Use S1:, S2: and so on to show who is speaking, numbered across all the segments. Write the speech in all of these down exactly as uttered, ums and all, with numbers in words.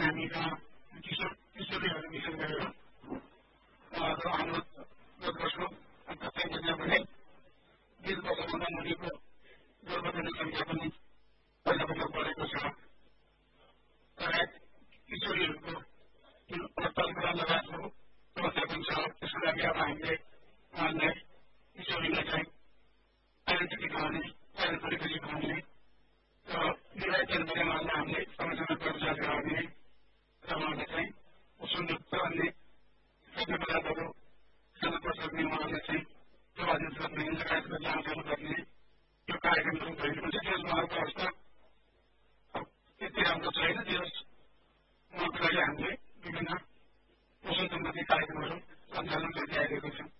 S1: हामी कहाँ किशोर किशोरीहरू विशेष गरेर उहाँहरू हाम्रो गत वर्षको प्रत्येक महिना भने बिस वर्षभन्दा मुनिको गर्भवती संख्या पनि पहिला पहिला बढेको छ। तर किशोरीहरूको जुन तलकरा लगायतको समस्या पनि छ। त्यसको लागि अब हामीले उहाँलाई किशोरीलाई चाहिँ आइडेन्टिटी गराउने आइडेन्टिटी परिचय गराउने र विवाहित उहाँलाई हामीले समयसँग कर्जा गराउने र उहाँलाई चाहिँ पोषणयुक्त अन्य खाद्य पदार्थहरू खान पर्ने उहाँलाई चाहिँ प्रभावित गर्ने लगायतको जाँचहरू गर्ने यो कार्यक्रमहरू भइरहेको छ। त्यसमा उहाँको अवस्था त्यति राम्रो छैन। त्यस उहाँको लागि हामीले विभिन्न पोषण सम्बन्धी कार्यक्रमहरू सञ्चालन गर्दै आइरहेको छौँ।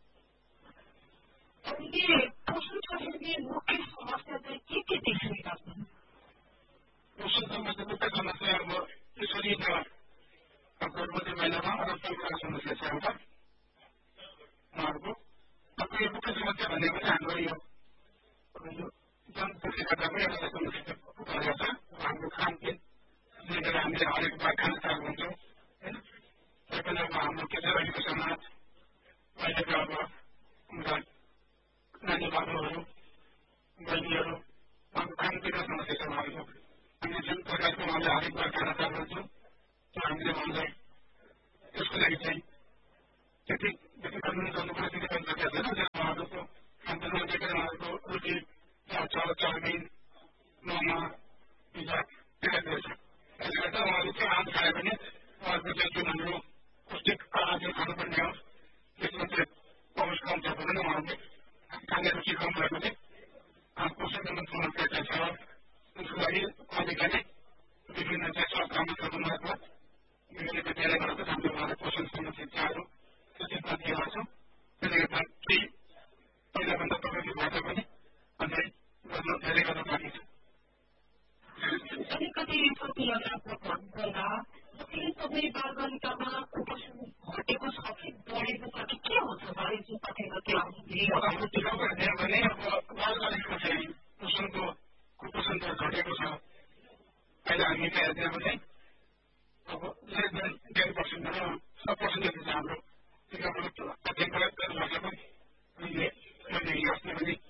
S2: पोषण सम्बन्धी मुख्य समस्या चाहिँ के के देखिरहेका छन्?
S1: पोषण सम्बन्धी मुख्य समस्या अब किशोरी र गर्भवती महिलामा अरबका समस्या छ। एउटा उहाँहरूको अब यो मुख्य समस्या भनेको चाहिँ हाम्रो यो जनपुष्टिबाट पनि एउटा समस्या परेको छ। हाम्रो खानपिन लिएर हामीले हरेक बार खान चाहनु हुन्छौँ होइन। तैपनि अब हाम्रो के छ अहिलेको समाज अहिलेको अब हाम्रा नानी बाबुहरू बहिनीहरू उहाँको खानपिनको समस्या छ। उहाँहरूको हामीले जुन प्रकारको उहाँले हरेक बार खान चाहन्छौँ त्यो हामीले उहाँलाई त्यसको लागि चाहिँ त्यति जति कन्ट्रोल गर्नुपर्छ त्यति पनि सकेको छैन। जब उहाँहरूको खानपिनमा देखेर उहाँहरूको रुचि छ चाउमिन मोमो पिज्जा त्यतातिर छ। त्यसले गर्दा उहाँले चाहिँ आम खायो भने उहाँहरूको चाहिँ जुन हाम्रो पौष्टिक आहार चाहिँ खानुपर्ने हो त्यसमा चाहिँ पहुँच कम छ भने उहाँहरूले खाने रुचि कम भएपछि पोषण सम्बन्धी समस्या चाहिँ छ। त्यसको लागि अहिलेका विभिन्न चाहिँ स्वास्थ्य कामहरूको मार्फत विभिन्न विद्यालयबाट हामीले उहाँलाई पोषण सम्बन्धी शिक्षाहरू सूचित दिएका छौँ। त्यसले गर्दा केही पहिलाभन्दा प्रगति भए पनि अझै गर्न धेरै गर्न बाँकी छ।
S2: अलिकति प्रतियोगिताको भन्दा सबै बालबालिकामा कुपोषण घटेको छ कि बढेको छ कि के हुन्छ बारेमा तपाईँको के
S1: अब ठिक भने अब बालबालिकाको चाहिँ पोषणको कुपोषण त घटेको छ। पहिला हामी हेर्ने भने अब लेस देन टेन पर्सेन्ट सब पर्सेन्ट जति छ हाम्रो टिकाबाट अध्ययन गर्नुपर्छ पनि हामीले मैले हिजो अस्ति पनि